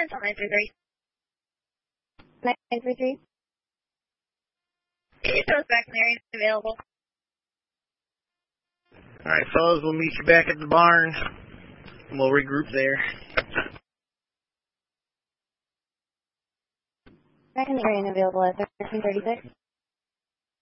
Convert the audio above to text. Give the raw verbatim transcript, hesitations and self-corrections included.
Lawrence on nine three three. nine three three. It goes back in the area available. Alright, fellas, we'll meet you back at the barn. We'll regroup there. Back in the area available at thirteen thirty-six.